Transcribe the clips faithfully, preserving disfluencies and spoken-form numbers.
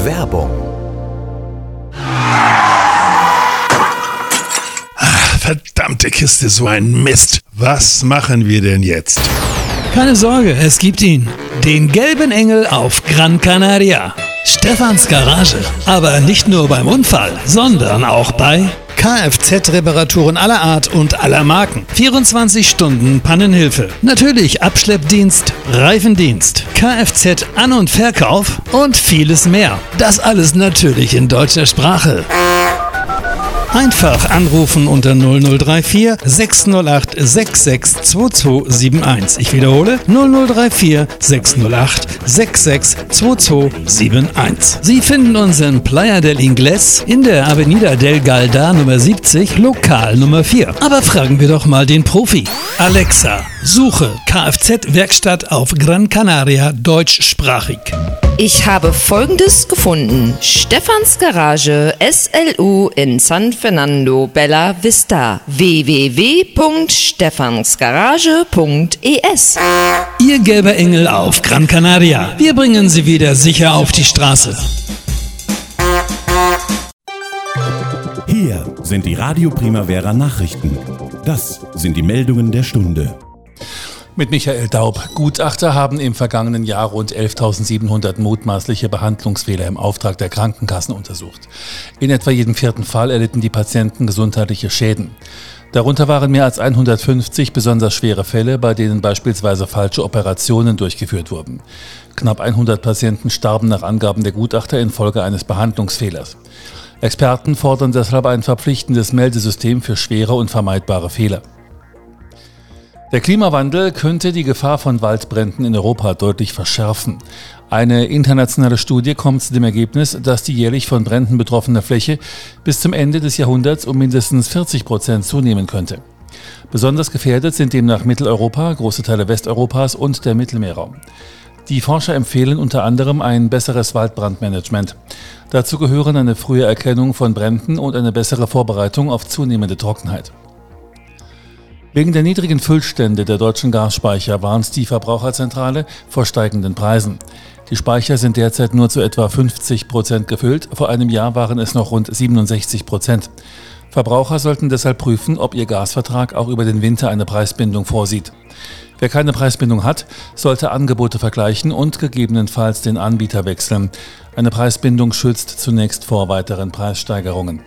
Werbung. Ach, verdammte Kiste, so ein Mist. Was machen wir denn jetzt? Keine Sorge, es gibt ihn. Den gelben Engel auf Gran Canaria. Stefans Garage. Aber nicht nur beim Unfall, sondern auch bei Kfz-Reparaturen aller Art und aller Marken. vierundzwanzig Stunden Pannenhilfe. Natürlich Abschleppdienst, Reifendienst, Kfz-An- und Verkauf und vieles mehr. Das alles natürlich in deutscher Sprache. Einfach anrufen unter null null drei vier sechs null acht sechs sechs zwei zwei sieben eins. Ich wiederhole null null drei vier sechs null acht sechs sechs zwei zwei sieben eins. Sie finden uns in Playa del Ingles in der Avenida del Galda Nummer siebzig, Lokal Nummer vier. Aber fragen wir doch mal den Profi. Alexa, suche Kfz-Werkstatt auf Gran Canaria deutschsprachig. Ich habe Folgendes gefunden. Stefans Garage S L U in San Fernando Bella Vista. w w w punkt stefansgarage punkt e s. Ihr gelber Engel auf Gran Canaria. Wir bringen Sie wieder sicher auf die Straße. Hier sind die Radio Primavera Nachrichten. Das sind die Meldungen der Stunde. Mit Michael Daub. Gutachter haben im vergangenen Jahr rund elftausendsiebenhundert mutmaßliche Behandlungsfehler im Auftrag der Krankenkassen untersucht. In etwa jedem vierten Fall erlitten die Patienten gesundheitliche Schäden. Darunter waren mehr als hundertfünfzig besonders schwere Fälle, bei denen beispielsweise falsche Operationen durchgeführt wurden. Knapp hundert Patienten starben nach Angaben der Gutachter infolge eines Behandlungsfehlers. Experten fordern deshalb ein verpflichtendes Meldesystem für schwere und vermeidbare Fehler. Der Klimawandel könnte die Gefahr von Waldbränden in Europa deutlich verschärfen. Eine internationale Studie kommt zu dem Ergebnis, dass die jährlich von Bränden betroffene Fläche bis zum Ende des Jahrhunderts um mindestens vierzig Prozent zunehmen könnte. Besonders gefährdet sind demnach Mitteleuropa, große Teile Westeuropas und der Mittelmeerraum. Die Forscher empfehlen unter anderem ein besseres Waldbrandmanagement. Dazu gehören eine frühe Erkennung von Bränden und eine bessere Vorbereitung auf zunehmende Trockenheit. Wegen der niedrigen Füllstände der deutschen Gasspeicher warnt die Verbraucherzentrale vor steigenden Preisen. Die Speicher sind derzeit nur zu etwa fünfzig Prozent gefüllt, vor einem Jahr waren es noch rund siebenundsechzig Prozent. Verbraucher sollten deshalb prüfen, ob ihr Gasvertrag auch über den Winter eine Preisbindung vorsieht. Wer keine Preisbindung hat, sollte Angebote vergleichen und gegebenenfalls den Anbieter wechseln. Eine Preisbindung schützt zunächst vor weiteren Preissteigerungen.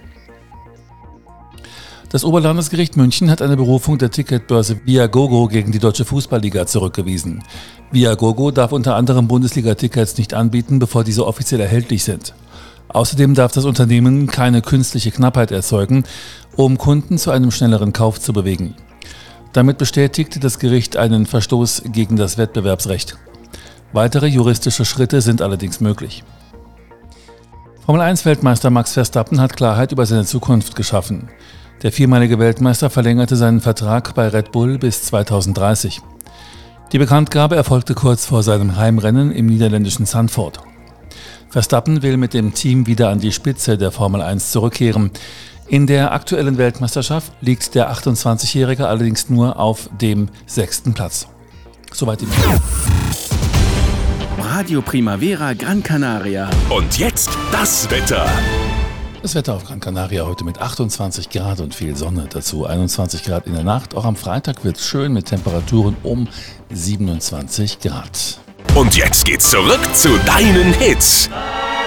Das Oberlandesgericht München hat eine Berufung der Ticketbörse Viagogo gegen die Deutsche Fußballliga zurückgewiesen. Viagogo darf unter anderem Bundesliga-Tickets nicht anbieten, bevor diese offiziell erhältlich sind. Außerdem darf das Unternehmen keine künstliche Knappheit erzeugen, um Kunden zu einem schnelleren Kauf zu bewegen. Damit bestätigte das Gericht einen Verstoß gegen das Wettbewerbsrecht. Weitere juristische Schritte sind allerdings möglich. Formel eins Weltmeister Max Verstappen hat Klarheit über seine Zukunft geschaffen. Der viermalige Weltmeister verlängerte seinen Vertrag bei Red Bull bis zweitausenddreißig. Die Bekanntgabe erfolgte kurz vor seinem Heimrennen im niederländischen Zandvoort. Verstappen will mit dem Team wieder an die Spitze der Formel eins zurückkehren. In der aktuellen Weltmeisterschaft liegt der achtundzwanzigjährige allerdings nur auf dem sechsten Platz. Soweit die Meldung. Radio Primavera Gran Canaria. Und jetzt das Wetter. Das Wetter auf Gran Canaria heute mit achtundzwanzig Grad und viel Sonne, dazu einundzwanzig Grad in der Nacht. Auch am Freitag wird es schön mit Temperaturen um siebenundzwanzig Grad. Und jetzt geht's zurück zu deinen Hits.